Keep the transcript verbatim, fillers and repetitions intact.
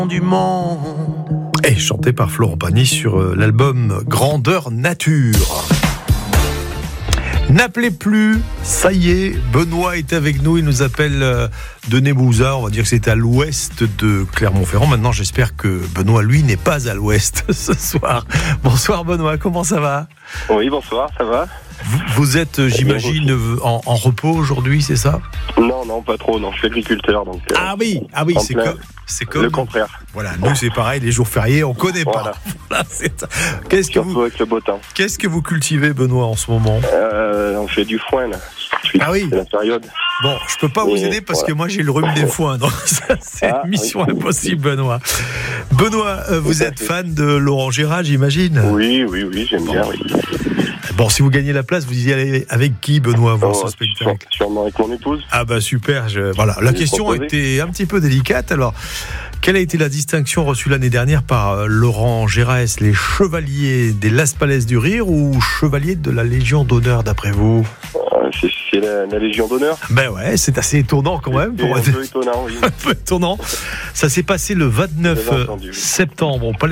Du monde. Et chanté par Florent Pagny sur euh, l'album Grandeur Nature. N'appelez plus, ça y est, Benoît est avec nous, il nous appelle euh, de Némouza, on va dire que c'est à l'ouest de Clermont-Ferrand. Maintenant, j'espère que Benoît, lui, n'est pas à l'ouest ce soir. Bonsoir Benoît, comment ça va ? Oui, bonsoir, ça va ? Vous, vous êtes, j'imagine, en, en repos aujourd'hui, c'est ça ? Non, non, pas trop, non, je suis agriculteur. Donc, euh, ah oui, ah oui, c'est plein, comme, c'est comme... Le contraire. Voilà, nous c'est pareil, les jours fériés, on connaît voilà. pas. Voilà, c'est... Qu'est-ce que Surtout vous... avec le beau temps. Qu'est-ce que vous cultivez, Benoît, en ce moment ? euh, On fait du foin, là. Ah oui. C'est la période. Bon, je peux pas Et vous aider parce voilà. que moi j'ai le rhume des foins, donc ça, c'est ah, mission oui. impossible, Benoît. Benoît, euh, vous êtes fan de Laurent Gérard, j'imagine ? Oui, oui, oui, j'aime bon. bien, oui. Bon, si vous gagnez la place, vous y allez avec qui, Benoît, voir oh, ce spectacle ? Sûrement avec mon épouse. Ah bah super, je... voilà. La Vous question proposez était un petit peu délicate. Alors, quelle a été la distinction reçue l'année dernière par euh, Laurent Gérard ? Les chevaliers des Las Palais du Rire ou chevaliers de la Légion d'honneur, d'après vous ? euh, C'est, c'est la, la Légion d'honneur. Ben ouais, c'est assez étonnant quand même. C'est Pour... un peu étonnant, oui. un peu étonnant. Ça s'est passé le vingt-neuf septembre au Palais